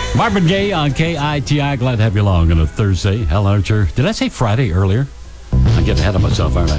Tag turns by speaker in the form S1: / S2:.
S1: Marvin Gaye on KITI. Glad to have you along on a Thursday. Hal Archer. Did I say Friday earlier? I'm getting ahead of myself, aren't I?